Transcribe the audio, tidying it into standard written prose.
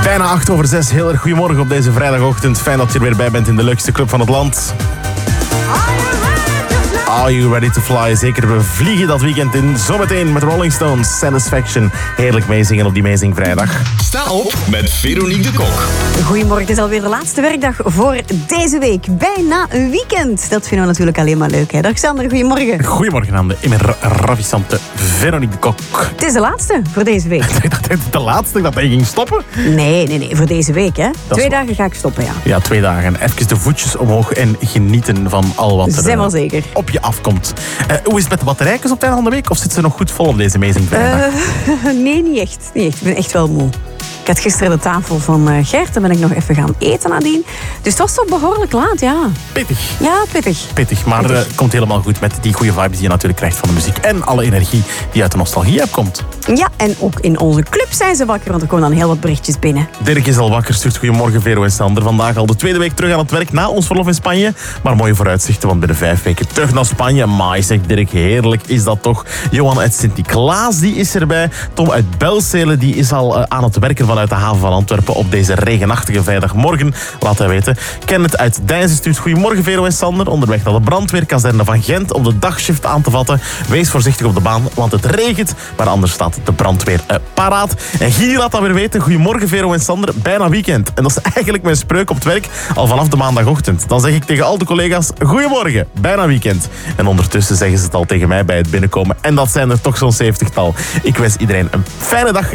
Bijna 6:08. Heel erg goedemorgen op deze vrijdagochtend. Fijn dat je er weer bij bent in de leukste club van het land. Are you ready to fly? Zeker, we vliegen dat weekend in. Zometeen met Rolling Stones, Satisfaction. Heerlijk meezingen op die Meezing Vrijdag. Sta op met Veronique de Kok. Goedemorgen, het is alweer de laatste werkdag voor deze week. Bijna een weekend. Dat vinden we natuurlijk alleen maar leuk, hè? Dag Sander, goedemorgen. Goedemorgen aan de immer ravissante Veronique de Kok. Het is de laatste voor deze week. Ik dacht de laatste dat hij ging stoppen. Nee, voor deze week, hè? 2 waar. dagen ga ik stoppen, ja. Ja, 2 dagen. Even de voetjes omhoog en genieten van al wat er Zijn wel zeker. op je afkomt. Hoe is het met de batterijtjes op het einde van de week? Of zit ze nog goed vol op deze Meezing Vrijdag? Nee, niet echt. Ik ben echt wel moe. Ik had gisteren de tafel van Gert, dan ben ik nog even gaan eten nadien. Dus het was toch behoorlijk laat, ja. Pittig. Ja, pittig. Pittig, maar Pittig. het komt helemaal goed met die goede vibes die je natuurlijk krijgt van de muziek. En alle energie die uit de nostalgie komt. Ja, en ook in onze club zijn ze wakker, want er komen dan heel wat berichtjes binnen. Dirk is al wakker, stuurt goedemorgen Vero en Sander. Vandaag al de 2e week terug aan het werk na ons verlof in Spanje. Maar mooie vooruitzichten, want binnen 5 weken terug naar Spanje. Maai, zegt Dirk, heerlijk is dat toch. Johan uit Sint-Niklaas, die is erbij. Tom uit Belzele, die is al aan het werken vanuit de haven van Antwerpen op deze regenachtige vrijdagmorgen. Laat hij weten. Kenneth uit Deinzen stuurt goedemorgen Vero en Sander. Onderweg naar de brandweerkazerne van Gent om de dagshift aan te vatten. Wees voorzichtig op de baan, want het regent. Maar anders staat de brandweer paraat. En Guy laat dat weer weten. Goedemorgen Vero en Sander. Bijna weekend. En dat is eigenlijk mijn spreuk op het werk al vanaf de maandagochtend. Dan zeg ik tegen al de collega's, goedemorgen, bijna weekend. En ondertussen zeggen ze het al tegen mij bij het binnenkomen. En dat zijn er toch zo'n 70-tal. Ik wens iedereen een fijne dag